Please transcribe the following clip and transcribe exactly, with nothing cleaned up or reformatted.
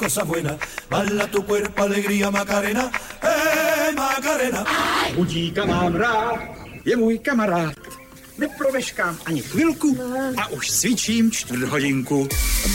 cosa buena, bala tu cuerpo, alegría, Macarena, eh, Macarena. Budíka mám rád, je můj kamarád. Nepromeškám ani chvilku a už cvičím čtvrt hodinku.